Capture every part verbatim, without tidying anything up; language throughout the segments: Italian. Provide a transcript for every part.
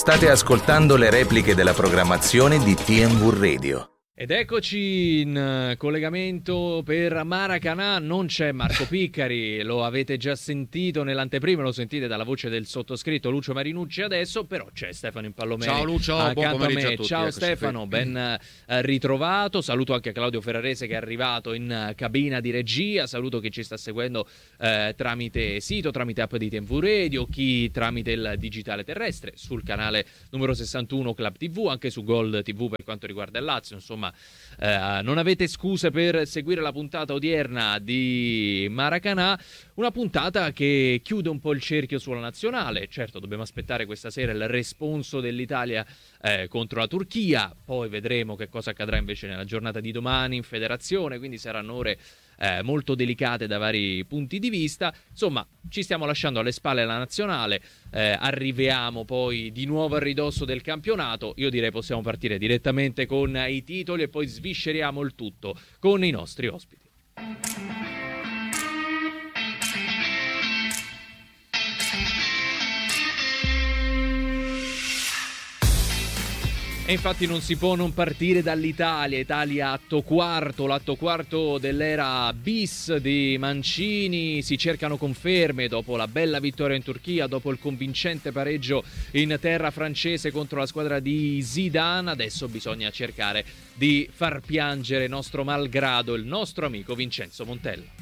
State ascoltando le repliche della programmazione di T M V Radio. Ed eccoci in collegamento per Maracanã, non c'è Marco Piccari, lo avete già sentito nell'anteprima, lo sentite dalla voce del sottoscritto Lucio Marinucci adesso, però c'è Stefano Impallomeni. Ciao Lucio, accanto buon a me. a tutti. Ciao Eccoci Stefano, qui. ben eh, ritrovato, saluto anche Claudio Ferrarese che è arrivato in uh, cabina di regia, saluto chi ci sta seguendo eh, tramite sito, tramite app di T M V Radio, chi tramite il digitale terrestre, sul canale numero sessantuno Club T V, anche su Gold T V per quanto riguarda il Lazio, insomma. Eh, non avete scuse per seguire la puntata odierna di Maracanã, una puntata che chiude un po' il cerchio sulla nazionale. Certo, dobbiamo aspettare questa sera il responso dell'Italia eh, contro la Turchia, poi vedremo che cosa accadrà invece nella giornata di domani in federazione, quindi saranno ore Eh, molto delicate da vari punti di vista. Insomma, ci stiamo lasciando alle spalle la nazionale, eh, arriviamo poi di nuovo a ridosso del campionato. Io direi possiamo partire direttamente con i titoli e poi svisceriamo il tutto con i nostri ospiti. E infatti non si può non partire dall'Italia. Italia atto quarto, l'atto quarto dell'era bis di Mancini. Si cercano conferme dopo la bella vittoria in Turchia, dopo il convincente pareggio in terra francese contro la squadra di Zidane. Adesso bisogna cercare di far piangere nostro malgrado il nostro amico Vincenzo Montella.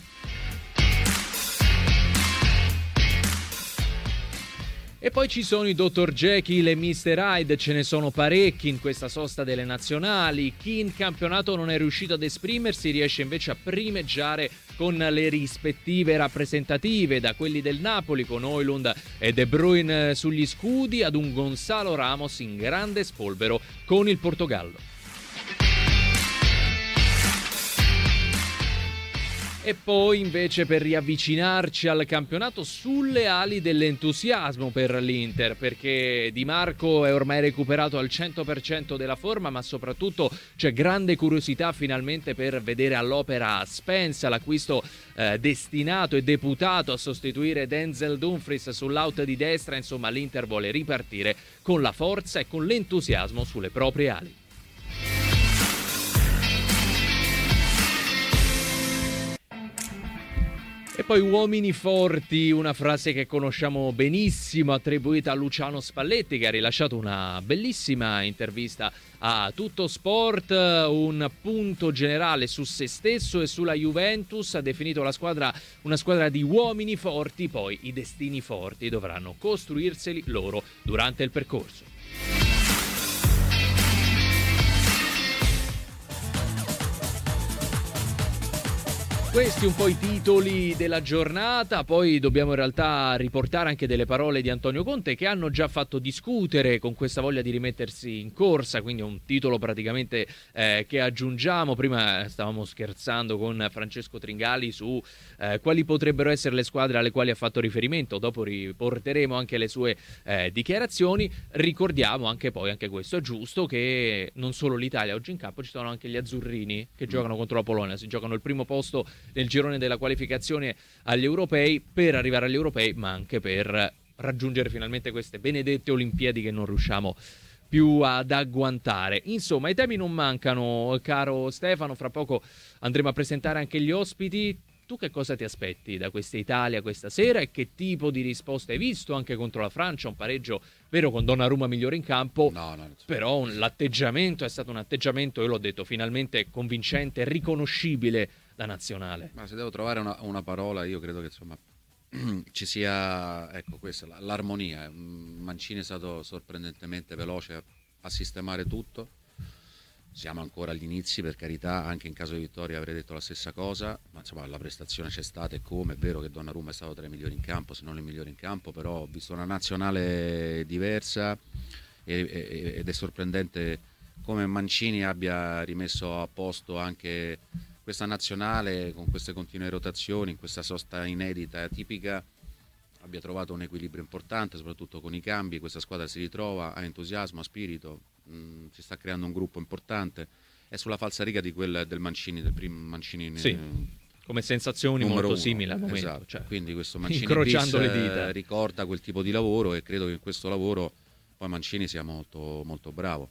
E poi ci sono i dottor Jekyll e mister Hyde, ce ne sono parecchi in questa sosta delle nazionali. Chi in campionato non è riuscito ad esprimersi riesce invece a primeggiare con le rispettive rappresentative, da quelli del Napoli con Højlund e De Bruyne sugli scudi ad un Gonzalo Ramos in grande spolvero con il Portogallo. E poi invece per riavvicinarci al campionato sulle ali dell'entusiasmo per l'Inter, perché Di Marco è ormai recuperato al cento per cento della forma, ma soprattutto c'è grande curiosità finalmente per vedere all'opera Spence, l'acquisto eh, destinato e deputato a sostituire Denzel Dumfries sull'out di destra. Insomma, l'Inter vuole ripartire con la forza e con l'entusiasmo sulle proprie ali. E poi uomini forti, una frase che conosciamo benissimo, attribuita a Luciano Spalletti, che ha rilasciato una bellissima intervista a Tutto Sport, un punto generale su se stesso e sulla Juventus. Ha definito la squadra una squadra di uomini forti, poi i destini forti dovranno costruirseli loro durante il percorso. Questi un po' i titoli della giornata, poi dobbiamo in realtà riportare anche delle parole di Antonio Conte che hanno già fatto discutere con questa voglia di rimettersi in corsa, quindi un titolo praticamente eh, che aggiungiamo. Prima stavamo scherzando con Francesco Tringali su eh, quali potrebbero essere le squadre alle quali ha fatto riferimento, dopo riporteremo anche le sue eh, dichiarazioni. Ricordiamo anche poi, anche questo è giusto, che non solo l'Italia oggi in campo, ci sono anche gli azzurrini che giocano contro la Polonia, si giocano il primo posto nel girone della qualificazione agli europei per arrivare agli europei, ma anche per raggiungere finalmente queste benedette Olimpiadi che non riusciamo più ad agguantare. Insomma, i temi non mancano, caro Stefano. Fra poco andremo a presentare anche gli ospiti. Tu che cosa ti aspetti da questa Italia questa sera e che tipo di risposta hai visto anche contro la Francia? Un pareggio vero con Donnarumma migliore in campo, no, no, però un, l'atteggiamento è stato un atteggiamento, io l'ho detto, finalmente convincente, riconoscibile da nazionale. Ma se devo trovare una, una parola, io credo che insomma ci sia, ecco, questa l'armonia. Mancini è stato sorprendentemente veloce a, a sistemare tutto. Siamo ancora agli inizi, per carità, anche in caso di vittoria avrei detto la stessa cosa, ma insomma la prestazione c'è stata e come. È vero che Donnarumma è stato tra i migliori in campo, se non il migliore in campo, però ho visto una nazionale diversa e, e, ed è sorprendente come Mancini abbia rimesso a posto anche questa nazionale con queste continue rotazioni, in questa sosta inedita, tipica, abbia trovato un equilibrio importante, soprattutto con i cambi. Questa squadra si ritrova, ha entusiasmo, ha spirito, mh, si sta creando un gruppo importante. È sulla falsariga di quel del Mancini, del primo Mancini. Sì, eh, come sensazioni molto uno. simili al momento. Esatto, cioè, quindi questo Mancini incrociando bis, le dita. Eh, ricorda quel tipo di lavoro, e credo che in questo lavoro Poi Mancini sia molto, molto bravo.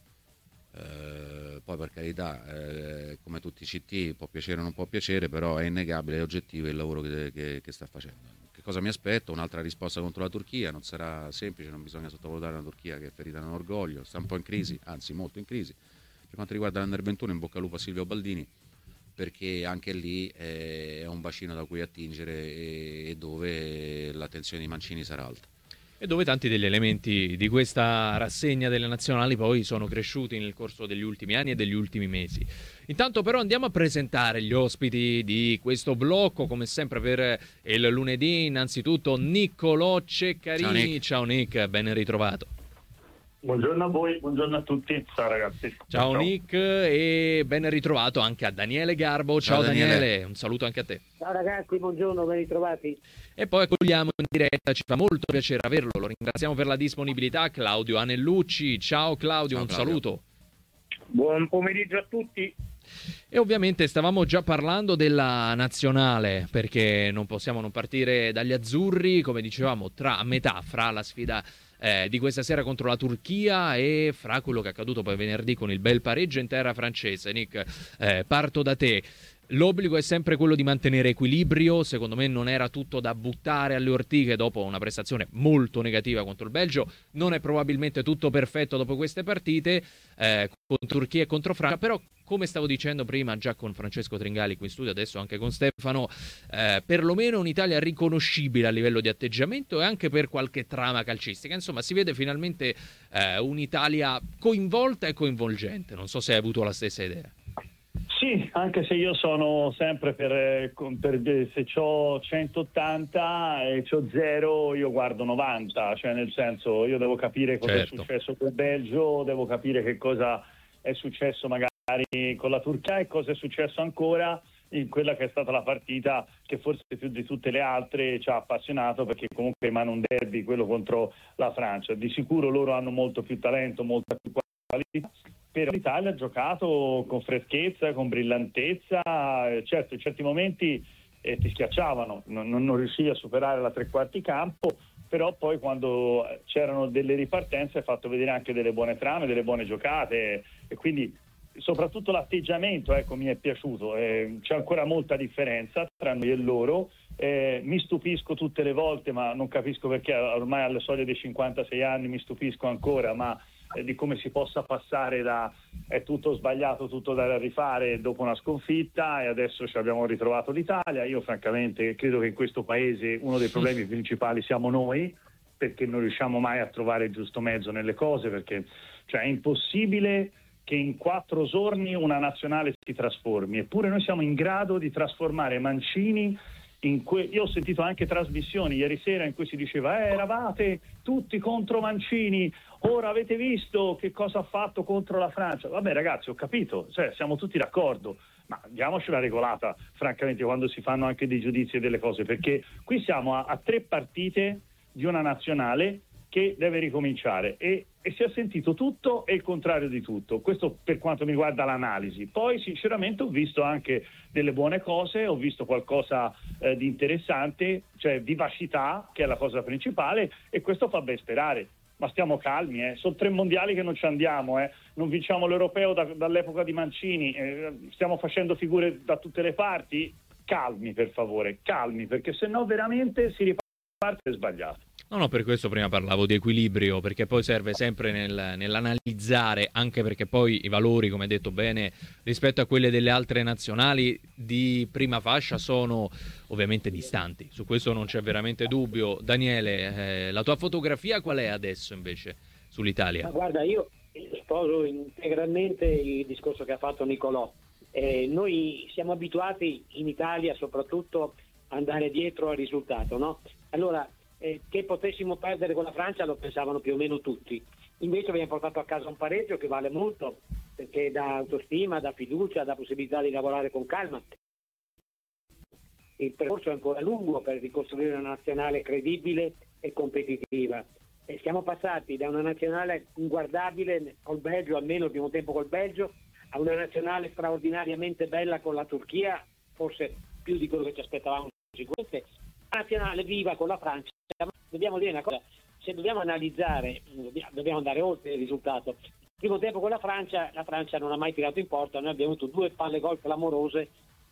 Eh, poi per carità, eh, come tutti i C T, può piacere o non può piacere, però è innegabile, è oggettivo il lavoro che, che, che sta facendo. Che cosa mi aspetto? Un'altra risposta contro la Turchia, non sarà semplice, non bisogna sottovalutare una Turchia che è ferita nell'orgoglio, sta un po' in crisi, anzi molto in crisi. Per quanto riguarda l'Under ventuno, in bocca al lupo a Silvio Baldini, perché anche lì è un bacino da cui attingere e dove l'attenzione di Mancini sarà alta. E dove tanti degli elementi di questa rassegna delle nazionali poi sono cresciuti nel corso degli ultimi anni e degli ultimi mesi. Intanto però andiamo a presentare gli ospiti di questo blocco, come sempre per il lunedì. Innanzitutto Niccolò Ceccarini. Ciao Nick. Ciao Nick, ben ritrovato. Buongiorno a voi, buongiorno a tutti, ciao ragazzi. Ciao, ciao. Nick, e ben ritrovato anche a Daniele Garbo. Ciao, Ciao Daniele. Daniele, un saluto anche a te. Ciao ragazzi, buongiorno, ben ritrovati. E poi accogliamo in diretta, ci fa molto piacere averlo, lo ringraziamo per la disponibilità, Claudio Anellucci. Ciao Claudio, Ciao, un Claudio. saluto. Buon pomeriggio a tutti. E ovviamente stavamo già parlando della nazionale, perché non possiamo non partire dagli azzurri, come dicevamo, tra a metà fra la sfida eh, di questa sera contro la Turchia e fra quello che è accaduto poi venerdì con il bel pareggio in terra francese. Nick, eh, parto da te. L'obbligo è sempre quello di mantenere equilibrio, secondo me non era tutto da buttare alle ortiche dopo una prestazione molto negativa contro il Belgio, non è probabilmente tutto perfetto dopo queste partite, eh, con Turchia e contro Francia, però come stavo dicendo prima già con Francesco Tringali qui in studio, adesso anche con Stefano, eh, perlomeno un'Italia riconoscibile a livello di atteggiamento e anche per qualche trama calcistica, insomma si vede finalmente eh, un'Italia coinvolta e coinvolgente, non so se hai avuto la stessa idea. Sì, anche se io sono sempre per, per se c'ho centottanta e c'ho zero, io guardo novanta, cioè nel senso io devo capire cosa Certo. è successo col Belgio, devo capire che cosa è successo magari con la Turchia e cosa è successo ancora in quella che è stata la partita che forse più di tutte le altre ci ha appassionato, perché comunque rimane un derby quello contro la Francia. Di sicuro loro hanno molto più talento, molta più qualità, però l'Italia ha giocato con freschezza, con brillantezza, certo in certi momenti eh, ti schiacciavano, non, non riuscivi a superare la tre quarti campo, però poi quando c'erano delle ripartenze hai fatto vedere anche delle buone trame, delle buone giocate, e quindi soprattutto l'atteggiamento, ecco, mi è piaciuto. Eh, c'è ancora molta differenza tra noi e loro, eh, mi stupisco tutte le volte, ma non capisco perché ormai alle soglie dei cinquantasei anni mi stupisco ancora, ma eh, di come si possa passare da è tutto sbagliato, tutto da rifare dopo una sconfitta, e adesso ci abbiamo ritrovato l'Italia. Io francamente credo che in questo paese uno dei problemi principali siamo noi, perché non riusciamo mai a trovare il giusto mezzo nelle cose, perché cioè, è impossibile che in quattro giorni una nazionale si trasformi, eppure noi siamo in grado di trasformare Mancini in que- io ho sentito anche trasmissioni ieri sera in cui si diceva eh, eravate tutti contro Mancini, ora avete visto che cosa ha fatto contro la Francia. Vabbè ragazzi, ho capito, cioè, siamo tutti d'accordo, ma diamocela regolata francamente quando si fanno anche dei giudizi e delle cose, perché qui siamo a, a tre partite di una nazionale che deve ricominciare e, e si è sentito tutto e il contrario di tutto. Questo per quanto mi riguarda l'analisi. Poi sinceramente ho visto anche delle buone cose, ho visto qualcosa eh, di interessante, cioè vivacità, che è la cosa principale, e questo fa ben sperare. Ma stiamo calmi, eh. Sono tre mondiali che non ci andiamo, eh. Non vinciamo l'europeo da, dall'epoca di Mancini, eh. Stiamo facendo figure da tutte le parti. Calmi per favore, calmi, perché sennò veramente si riparte sbagliato. No, no, per questo prima parlavo di equilibrio, perché poi serve sempre nel, nell'analizzare, anche perché poi i valori, come hai detto bene, rispetto a quelle delle altre nazionali di prima fascia sono ovviamente distanti. Su questo non c'è veramente dubbio. Daniele, eh, la tua fotografia qual è adesso invece sull'Italia? Ma guarda, io sposo integralmente il discorso che ha fatto Niccolò. Eh, noi siamo abituati in Italia soprattutto ad andare dietro al risultato, no? Allora, Eh, che potessimo perdere con la Francia lo pensavano più o meno tutti, invece abbiamo portato a casa un pareggio che vale molto, perché dà autostima, dà fiducia, dà possibilità di lavorare con calma. Il percorso è ancora lungo per ricostruire una nazionale credibile e competitiva, e siamo passati da una nazionale inguardabile col Belgio, almeno il primo tempo col Belgio, a una nazionale straordinariamente bella con la Turchia, forse più di quello che ci aspettavamo sicuramente, nazionale viva con la Francia. Dobbiamo dire una cosa, se dobbiamo analizzare, dobbiamo andare oltre il risultato. Il primo tempo con la Francia, la Francia non ha mai tirato in porta, noi abbiamo avuto due palle gol clamorose,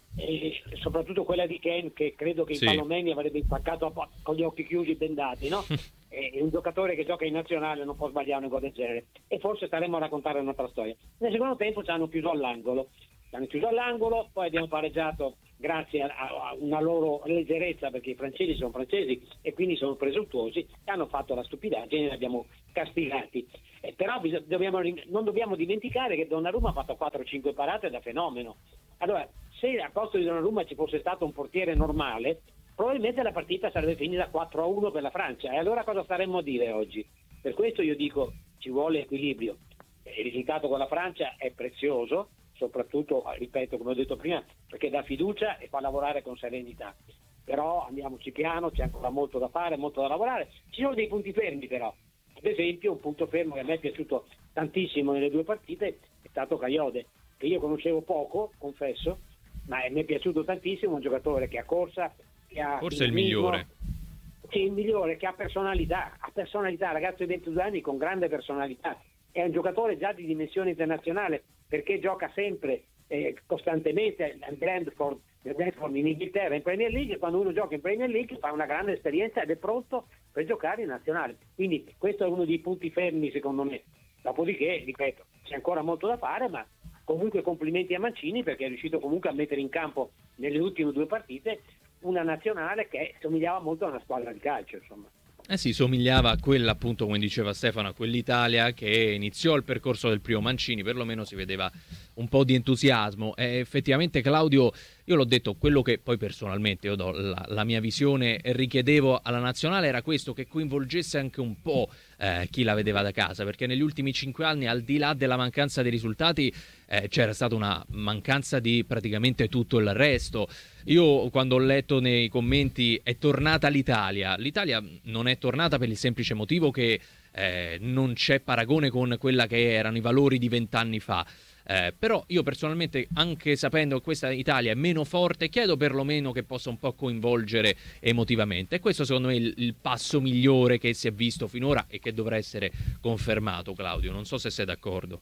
e soprattutto quella di Ken, che credo che in sì. Palomeni avrebbe impaccato con gli occhi chiusi bendati, no? È un giocatore che gioca in nazionale, non può sbagliare un gol del genere, e forse staremo a raccontare un'altra storia. Nel secondo tempo ci hanno chiuso all'angolo, ci hanno chiuso all'angolo, poi abbiamo pareggiato grazie a, a una loro leggerezza, perché i francesi sono francesi e quindi sono presuntuosi, e hanno fatto la stupidaggine e li abbiamo castigati. Eh, però bisog- dobbiamo, non dobbiamo dimenticare che Donnarumma ha fatto quattro cinque parate da fenomeno. Allora, se a posto di Donnarumma ci fosse stato un portiere normale, probabilmente la partita sarebbe finita quattro a uno per la Francia. E allora cosa staremmo a dire oggi? Per questo io dico, ci vuole equilibrio. Il risultato con la Francia è prezioso, soprattutto, ripeto, come ho detto prima, perché dà fiducia e fa lavorare con serenità. Però andiamoci piano, c'è ancora molto da fare, molto da lavorare. Ci sono dei punti fermi però. Ad esempio, un punto fermo che a me è piaciuto tantissimo nelle due partite è stato Kayode, che io conoscevo poco, confesso, ma mi è piaciuto tantissimo, un giocatore che ha corsa, che ha forse è il dinamismo, migliore. Che è il migliore, che ha personalità, ha personalità, ragazzo di ventidue anni con grande personalità. È un giocatore già di dimensione internazionale, perché gioca sempre, eh, costantemente nel Brentford, nel Brentford in Inghilterra, in Premier League, e quando uno gioca in Premier League fa una grande esperienza ed è pronto per giocare in nazionale. Quindi questo è uno dei punti fermi secondo me. Dopodiché, ripeto, c'è ancora molto da fare, ma comunque complimenti a Mancini, perché è riuscito comunque a mettere in campo nelle ultime due partite una nazionale che somigliava molto a una squadra di calcio, insomma. Eh sì, somigliava a quella, appunto, come diceva Stefano, a quell'Italia che iniziò il percorso del primo Mancini, perlomeno si vedeva un po' di entusiasmo. E effettivamente, Claudio, io l'ho detto, quello che poi personalmente io do la, la mia visione richiedevo alla nazionale era questo, che coinvolgesse anche un po' eh, chi la vedeva da casa, perché negli ultimi cinque anni, al di là della mancanza dei risultati, eh, c'era stata una mancanza di praticamente tutto il resto. Io quando ho letto nei commenti è tornata l'Italia, l'Italia non è tornata per il semplice motivo che eh, non c'è paragone con quella che erano i valori di vent'anni fa. Eh, però io personalmente, anche sapendo che questa Italia è meno forte, chiedo perlomeno che possa un po' coinvolgere emotivamente, e questo secondo me è il, il passo migliore che si è visto finora e che dovrà essere confermato. Claudio, non so se sei d'accordo.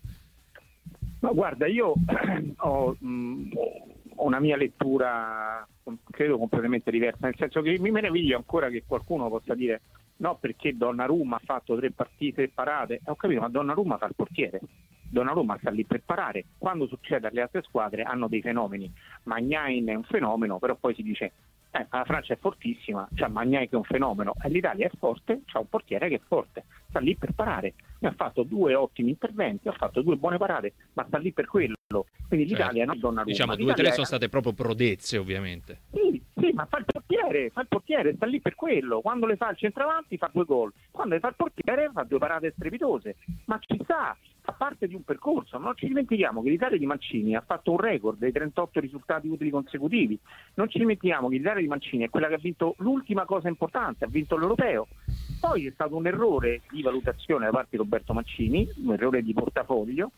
Ma guarda, io ho, mh, ho una mia lettura credo completamente diversa, nel senso che mi meraviglio ancora che qualcuno possa dire no, perché Donnarumma ha fatto tre partite parate. Eh, ho capito, ma Donnarumma fa il portiere, Donnarumma sta lì per parare. Quando succede alle altre squadre hanno dei fenomeni. Magnain è un fenomeno, però poi si dice eh, la Francia è fortissima, c'ha Magnain che è un fenomeno, e l'Italia è forte, c'ha un portiere che è forte, sta lì per parare. Mi ha fatto due ottimi interventi, ha fatto due buone parate, ma sta lì per quello. Quindi Certo. l'Italia non è Donnarumma. Diciamo, due o tre sono state proprio prodezze, ovviamente. Sì, sì, ma fa il portiere, fa il portiere, sta lì per quello. Quando le fa il centravanti fa due gol, quando le fa il portiere fa due parate strepitose. Ma ci sta, fa parte di un percorso. Non ci dimentichiamo che l'Italia di Mancini ha fatto un record dei trentotto risultati utili consecutivi. Non ci dimentichiamo che l'Italia di Mancini è quella che ha vinto l'ultima cosa importante, ha vinto l'Europeo. Poi è stato un errore di valutazione da parte di Roberto Mancini, un errore di portafoglio,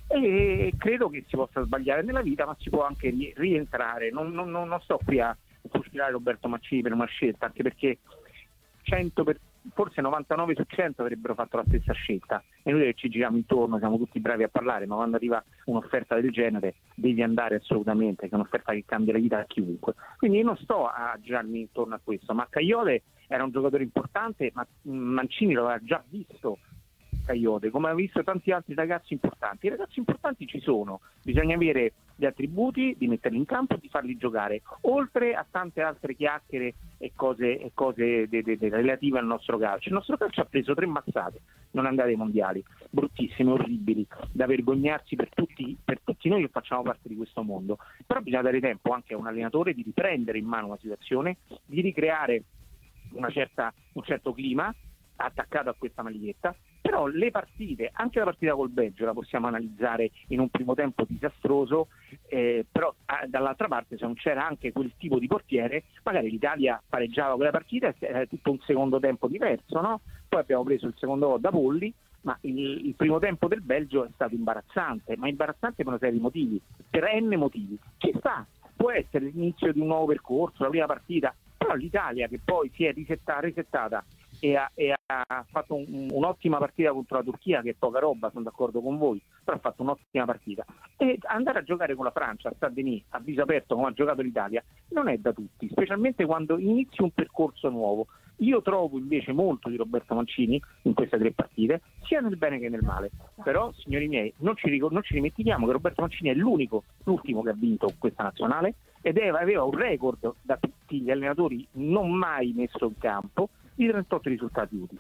e credo che si possa sbagliare nella vita, ma si può anche rientrare. Non, non, non sto qui a fucilare Roberto Mancini per una scelta, anche perché cento per, forse novantanove su cento avrebbero fatto la stessa scelta. E noi che ci giriamo intorno siamo tutti bravi a parlare, ma quando arriva un'offerta del genere devi andare assolutamente, che è un'offerta che cambia la vita a chiunque. Quindi io non sto a girarmi intorno a questo, ma Kayode era un giocatore importante, ma Mancini lo aveva già visto Kayode, come ha visto tanti altri ragazzi importanti. I ragazzi importanti ci sono, bisogna avere gli attributi, di metterli in campo e di farli giocare, oltre a tante altre chiacchiere e cose, e cose de, de, de, relative al nostro calcio. Il nostro calcio ha preso tre mazzate, non andate ai mondiali, bruttissime, orribili, da vergognarsi per tutti, per tutti noi che facciamo parte di questo mondo. Però bisogna dare tempo anche a un allenatore di riprendere in mano una situazione, di ricreare una certa, un certo clima attaccato a questa maglietta. Però le partite, anche la partita col Belgio la possiamo analizzare in un primo tempo disastroso, eh, però eh, dall'altra parte se non c'era anche quel tipo di portiere magari l'Italia pareggiava quella partita e era tutto un secondo tempo diverso, no? Poi abbiamo preso il secondo gol da Polli, ma il, il primo tempo del Belgio è stato imbarazzante, ma imbarazzante per una serie di motivi, per n motivi. Ci sta, può essere l'inizio di un nuovo percorso, la prima partita, però l'Italia che poi si è risetta, risettata e ha, e ha fatto un, un'ottima partita contro la Turchia, che è poca roba, sono d'accordo con voi, però ha fatto un'ottima partita. E andare a giocare con la Francia a Saint-Denis a viso aperto come ha giocato l'Italia non è da tutti, specialmente quando inizi un percorso nuovo. Io trovo invece molto di Roberto Mancini in queste tre partite, sia nel bene che nel male. Però, signori miei, non ci, ricor- non ci dimentichiamo che Roberto Mancini è l'unico, l'ultimo che ha vinto questa nazionale, ed è, aveva un record da tutti gli allenatori non mai messo in campo di trentotto risultati utili.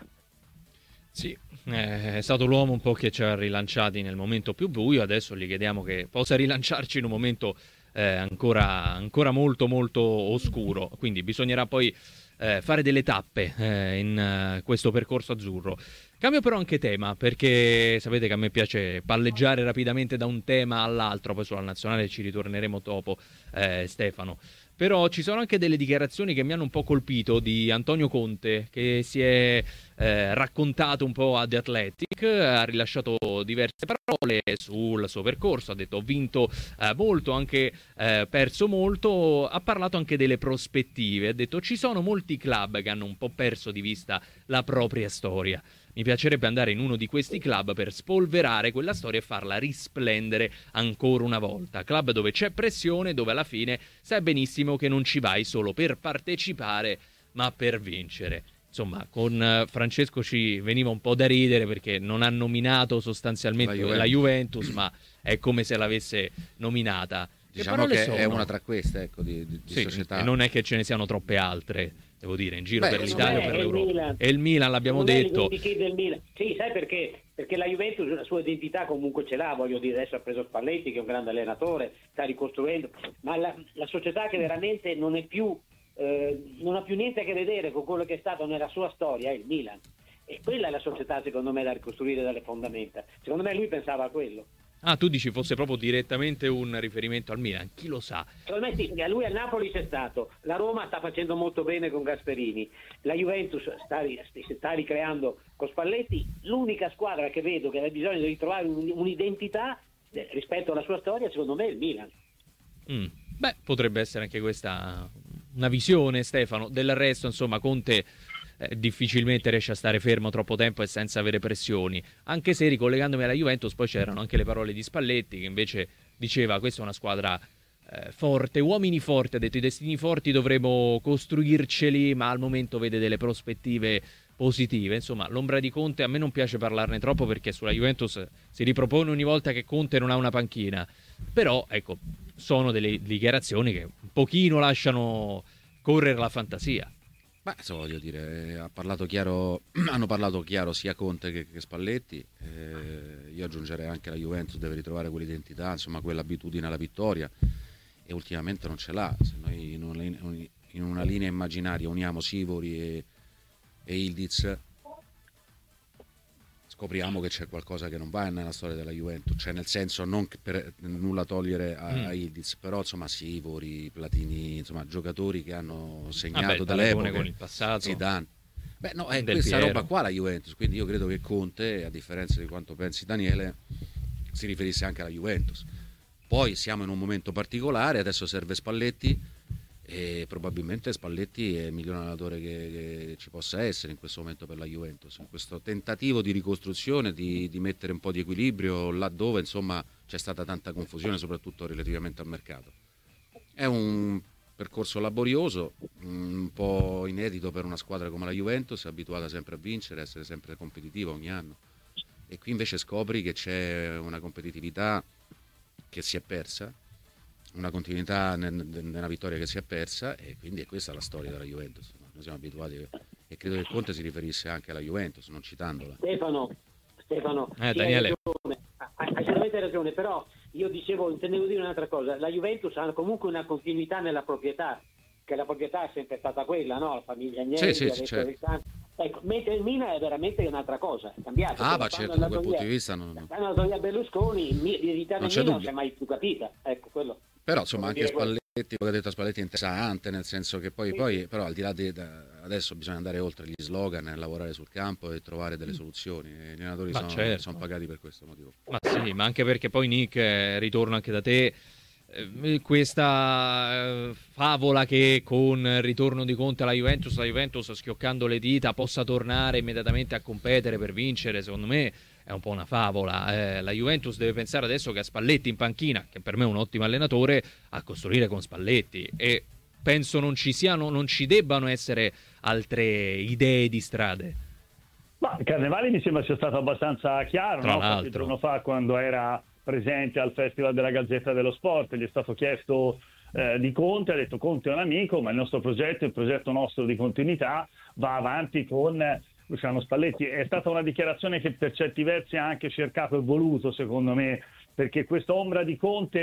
Sì, è stato l'uomo un po' che ci ha rilanciati nel momento più buio, adesso gli chiediamo che possa rilanciarci in un momento eh, ancora, ancora molto molto oscuro, quindi bisognerà poi Eh, fare delle tappe eh, in uh, questo percorso azzurro. Cambio però anche tema, perché sapete che a me piace palleggiare rapidamente da un tema all'altro, poi sulla nazionale ci ritorneremo dopo, eh, Stefano. Però ci sono anche delle dichiarazioni che mi hanno un po' colpito di Antonio Conte, che si è eh, raccontato un po' a The Athletic, ha rilasciato diverse parole sul suo percorso, ha detto ho vinto eh, molto, anche eh, perso molto, ha parlato anche delle prospettive, ha detto ci sono molti club che hanno un po' perso di vista la propria storia. Mi piacerebbe andare in uno di questi club per spolverare quella storia e farla risplendere ancora una volta. Club dove c'è pressione, dove alla fine sai benissimo che non ci vai solo per partecipare, ma per vincere. Insomma, con Francesco ci veniva un po' da ridere perché non ha nominato sostanzialmente la Juventus, la Juventus ma è come se l'avesse nominata. Diciamo che, che è una tra queste, ecco, di, di, di sì, società. E non è che ce ne siano troppe altre, devo dire, in giro Beh, per l'Italia o per l'Europa. Milan. E il Milan, l'abbiamo non detto. Del Milan. Sì, sai perché? Perché la Juventus la sua identità comunque ce l'ha, voglio dire, adesso ha preso Spalletti che è un grande allenatore, sta ricostruendo, ma la, la società che veramente non è più, eh, non ha più niente a che vedere con quello che è stato nella sua storia è il Milan. E quella è la società secondo me da ricostruire dalle fondamenta. Secondo me lui pensava a quello. Ah, tu dici fosse proprio direttamente un riferimento al Milan, chi lo sa? Secondo me sì, lui al Napoli c'è stato, la Roma sta facendo molto bene con Gasperini, la Juventus sta, si sta ricreando con Spalletti, l'unica squadra che vedo che ha bisogno di ritrovare un, un'identità rispetto alla sua storia secondo me è il Milan. Mm. Beh, potrebbe essere anche questa una visione, Stefano. Del resto, insomma, Conte Eh, difficilmente riesce a stare fermo troppo tempo e senza avere pressioni, anche se ricollegandomi alla Juventus poi c'erano anche le parole di Spalletti che invece diceva questa è una squadra eh, forte, uomini forti, ha detto i destini forti dovremo costruirceli, ma al momento vede delle prospettive positive. Insomma, l'ombra di Conte a me non piace parlarne troppo perché sulla Juventus si ripropone ogni volta che Conte non ha una panchina, però ecco, sono delle dichiarazioni che un pochino lasciano correre la fantasia. Ma insomma, voglio dire, ha parlato chiaro, hanno parlato chiaro sia Conte che, che Spalletti. Eh, io aggiungerei anche la Juventus deve ritrovare quell'identità, insomma, quell'abitudine alla vittoria, e ultimamente non ce l'ha. Se noi in una, in una linea immaginaria uniamo Sivori e, e Ildiz, scopriamo che c'è qualcosa che non va nella storia della Juventus, cioè nel senso non per nulla togliere a, mm. a Ildiz, però insomma Sivori, Platini, insomma giocatori che hanno segnato ah beh, dall'epoca con il passato. Zidane. Beh no, è Del questa Piero. roba qua la Juventus, quindi io credo che Conte, a differenza di quanto pensi Daniele, si riferisse anche alla Juventus. Poi siamo in un momento particolare, adesso serve Spalletti e probabilmente Spalletti è il miglior allenatore che, che ci possa essere in questo momento per la Juventus, in questo tentativo di ricostruzione, di, di mettere un po' di equilibrio laddove insomma c'è stata tanta confusione, soprattutto relativamente al mercato. È un percorso laborioso, un po' inedito per una squadra come la Juventus, abituata sempre a vincere, a essere sempre competitiva ogni anno, e qui invece scopri che c'è una competitività che si è persa, una continuità nella vittoria che si è persa, e quindi è questa la storia della Juventus. Noi siamo abituati, e credo che Conte si riferisse anche alla Juventus, non citandola. Stefano, Stefano eh, Daniele. Hai ragione, hai sicuramente ragione, però io dicevo, intendevo dire un'altra cosa, la Juventus ha comunque una continuità nella proprietà, che la proprietà è sempre stata quella, no? La famiglia Agnelli, sì, sì, certo. Ecco, mentre il Milan è veramente un'altra cosa, è cambiato. Ah, ma certo, da quel punto di vista non... Quando è andato via Berlusconi, l'identità del Milan non si è mai più capita, ecco quello. Però insomma anche Spalletti, quello che ha detto Spalletti è interessante, nel senso che poi, sì. poi però al di là di adesso bisogna andare oltre gli slogan, lavorare sul campo e trovare delle soluzioni, e gli allenatori sono, certo. sono pagati per questo motivo. Ma sì, ma anche perché poi Nick, eh, ritorno anche da te, eh, questa eh, favola che con il ritorno di Conte alla Juventus, la Juventus schioccando le dita possa tornare immediatamente a competere per vincere, secondo me è un po' una favola. Eh, la Juventus deve pensare adesso che ha Spalletti in panchina, che per me è un ottimo allenatore, a costruire con Spalletti, e penso non ci siano, non ci debbano essere altre idee di strade. Ma Carnevali mi sembra sia stato abbastanza chiaro, Tra no? l'altro. Qualche giorno fa, quando era presente al Festival della Gazzetta dello Sport, gli è stato chiesto eh, di Conte, ha detto: Conte è un amico, ma il nostro progetto, il progetto nostro di continuità, va avanti con Luciano Spalletti. È stata una dichiarazione che per certi versi ha anche cercato e voluto, secondo me, perché questa ombra di Conte